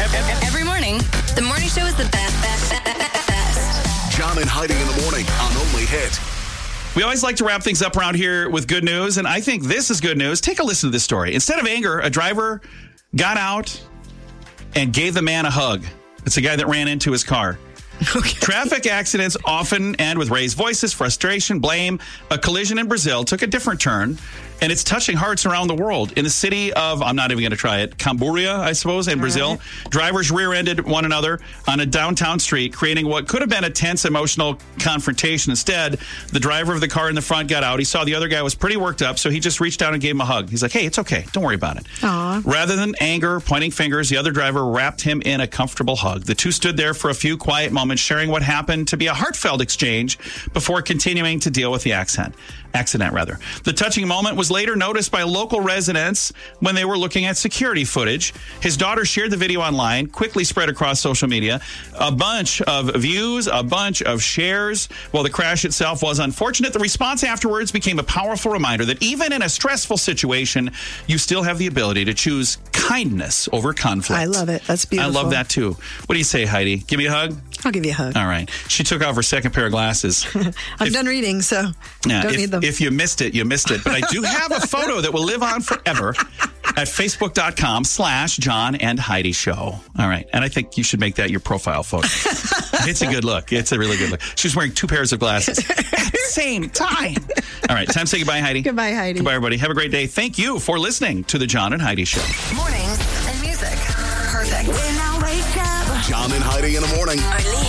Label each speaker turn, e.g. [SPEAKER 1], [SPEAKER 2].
[SPEAKER 1] Every morning, the morning show is the best.
[SPEAKER 2] John and Heidi in the morning on Only Hit.
[SPEAKER 3] We always like to wrap things up around here with good news, and I think this is good news. Take a listen to this story. Instead of anger, a driver got out and gave the man a hug. It's a guy that ran into his car. Okay. Traffic accidents often end with raised voices, frustration, blame. A collision in Brazil took a different turn, and it's touching hearts around the world. In the city of, I'm not even going to try it, Camburia, I suppose, in Brazil, drivers rear-ended one another on a downtown street, creating what could have been a tense, emotional confrontation. Instead, the driver of the car in the front got out. He saw the other guy was pretty worked up, so he just reached out and gave him a hug. He's like, hey, it's okay. Don't worry about it.
[SPEAKER 4] Aww.
[SPEAKER 3] Rather than anger, pointing fingers, the other driver wrapped him in a comfortable hug. The two stood there for a few quiet moments, sharing what happened to be a heartfelt exchange before continuing to deal with the accident. The touching moment was later noticed by local residents when they were looking at security footage. His daughter shared the video online, quickly spread across social media. A bunch of views, a bunch of shares. While the crash itself was unfortunate, the response afterwards became a powerful reminder that even in a stressful situation, you still have the ability to choose kindness over conflict.
[SPEAKER 4] I love it. That's beautiful.
[SPEAKER 3] I love that too. What do you say, Heidi? Give me a hug?
[SPEAKER 4] I'll give you a hug.
[SPEAKER 3] All right. She took off her second pair of glasses.
[SPEAKER 4] I'm done reading, so don't need them.
[SPEAKER 3] If you missed it, you missed it. But I do have a photo that will live on forever at facebook.com/John and Heidi Show. All right. And I think you should make that your profile photo. It's a good look. It's a really good look. She's wearing two pairs of glasses at the same time. All right. Time to say goodbye, Heidi.
[SPEAKER 4] Goodbye, Heidi.
[SPEAKER 3] Goodbye, everybody. Have a great day. Thank you for listening to the John and Heidi Show.
[SPEAKER 1] Mornings and music. Perfect.
[SPEAKER 2] John and Heidi in the morning.
[SPEAKER 1] Only